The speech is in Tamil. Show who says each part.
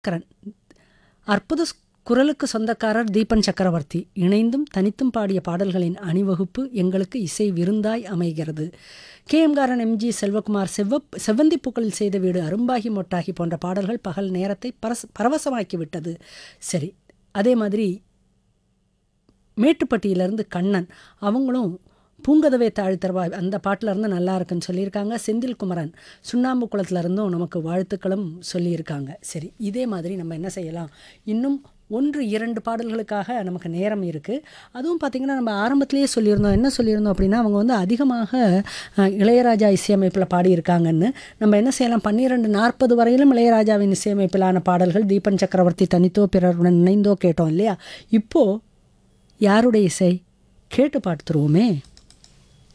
Speaker 1: கரன் அற்புத குரலுக்கு சொந்தக்காரர் தீபன் சக்கரவர்த்தி. இணைந்தும் தனித்தும் பாடிய பாடல்களின் அணிவகுப்பு எங்களுக்கு இசை விருந்தாய் அமைகிறது. கேஎம்காரன், எம்ஜி செல்வகுமார், செவ்வந்தி பூக்களில் செய்த வீடு, அரும்பாகி மொட்டாகி போன்ற பாடல்கள் பகல் நேரத்தை பரவசமாக்கிவிட்டது. சரி, அதே மாதிரி மேட்டுப்பட்டியிலேருந்து கண்ணன் அவங்களும் பூங்கதவை தாழ்த்தரவா அந்த பாட்டிலருந்து நல்லா இருக்குன்னு சொல்லியிருக்காங்க. செந்தில் குமரன் சுண்ணாம்பு குளத்துலேருந்தும் நமக்கு வாழ்த்துக்களும் சொல்லியிருக்காங்க. சரி, இதே மாதிரி நம்ம என்ன செய்யலாம், இன்னும் 1-2 பாடல்களுக்காக நமக்கு நேரம் இருக்குது. அதுவும் பார்த்திங்கன்னா நம்ம ஆரம்பத்திலேயே சொல்லியிருந்தோம். என்ன சொல்லியிருந்தோம் அப்படின்னா, அவங்க வந்து அதிகமாக இளையராஜா இசையமைப்பில் பாடியிருக்காங்கன்னு. நம்ம என்ன செய்யலாம், 12:40 வரையிலும் இளையராஜாவின் இசையமைப்பிலான பாடல்கள் தீபன் சக்கரவர்த்தி தனித்தோ பிறருடன் இணைந்தோ கேட்டோம் இல்லையா? இப்போது யாருடைய இசை கேட்டு பார்த்துருவோமே.